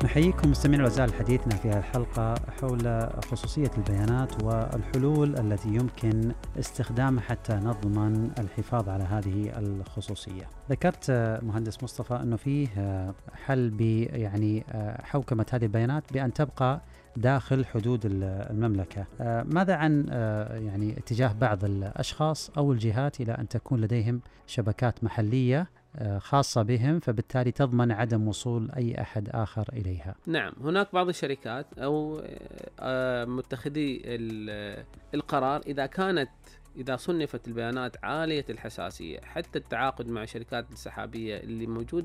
نحييكم مستمعين الأعزاء لحديثنا في هذه الحلقة حول خصوصية البيانات والحلول التي يمكن استخدامها حتى نضمن الحفاظ على هذه الخصوصية. ذكرت مهندس مصطفى أنه فيه حل يعني حوكمة هذه البيانات بأن تبقى داخل حدود المملكة. ماذا عن يعني اتجاه بعض الأشخاص أو الجهات إلى أن تكون لديهم شبكات محلية خاصة بهم، فبالتالي تضمن عدم وصول أي أحد آخر إليها؟ نعم، هناك بعض الشركات أو متخذي القرار إذا صنفت البيانات عالية الحساسية، حتى التعاقد مع شركات السحابية اللي موجودة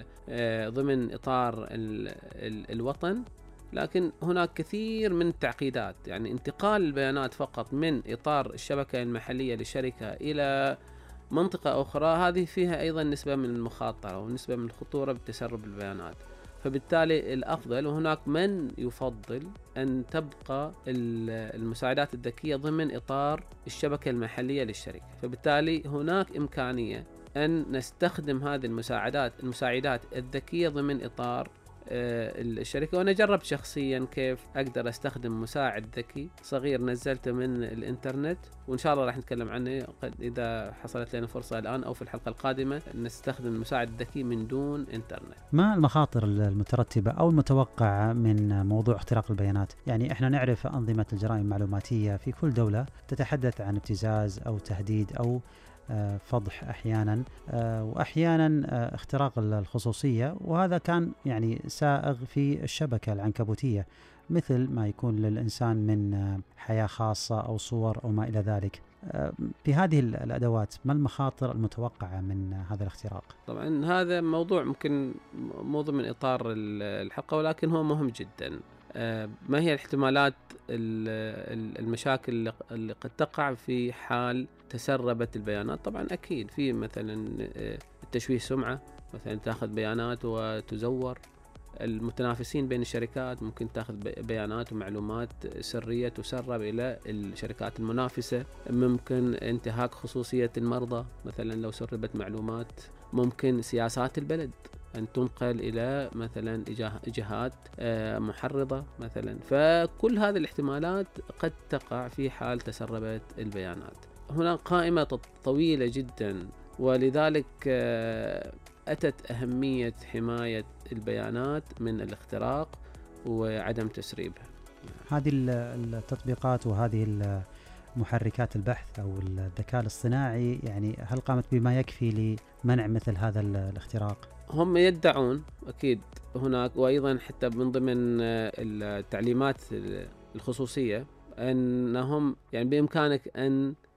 ضمن إطار الوطن، لكن هناك كثير من التعقيدات. يعني انتقال البيانات فقط من إطار الشبكة المحلية للشركة إلى منطقة أخرى، هذه فيها أيضا نسبة من المخاطرة ونسبة من الخطورة بتسرب البيانات. فبالتالي الأفضل، وهناك من يفضل أن تبقى المساعدات الذكية ضمن إطار الشبكة المحلية للشركة. فبالتالي هناك إمكانية أن نستخدم هذه المساعدات الذكية ضمن إطار الشركة. وأنا جربت شخصيا كيف أقدر أستخدم مساعد ذكي صغير نزلته من الإنترنت، وإن شاء الله راح نتكلم عنه إذا حصلت لنا فرصة الآن أو في الحلقة القادمة، نستخدم المساعد الذكي من دون إنترنت. ما المخاطر المترتبة أو المتوقعة من موضوع اختراق البيانات؟ يعني إحنا نعرف أنظمة الجرائم المعلوماتية في كل دولة تتحدث عن ابتزاز أو تهديد أو فضح أحيانا، وأحيانا اختراق الخصوصية، وهذا كان يعني سائغ في الشبكة العنكبوتية، مثل ما يكون للإنسان من حياة خاصة أو صور أو ما إلى ذلك. في هذه الأدوات ما المخاطر المتوقعة من هذا الاختراق؟ طبعا هذا موضوع ممكن مو ضمن إطار الحلقة، ولكن هو مهم جدا. ما هي الاحتمالات المشاكل اللي قد تقع في حال تسربت البيانات؟ طبعا أكيد في مثلا التشويه سمعة، مثلا تأخذ بيانات وتزور. المتنافسين بين الشركات ممكن تأخذ بيانات ومعلومات سرية تسرب إلى الشركات المنافسة. ممكن انتهاك خصوصية المرضى، مثلا لو سربت معلومات. ممكن سياسات البلد أن تنقل إلى مثلا جهات محرضة مثلا. فكل هذه الاحتمالات قد تقع في حال تسربت البيانات. هنا قائمة طويلة جدا، ولذلك أتت أهمية حماية البيانات من الاختراق وعدم تسريبها. هذه التطبيقات وهذه محركات البحث أو الذكاء الاصطناعي، يعني هل قامت بما يكفي لمنع مثل هذا الاختراق؟ هم يدعون أكيد هناك، وأيضا حتى من ضمن التعليمات الخصوصية أنهم يعني بإمكانك أن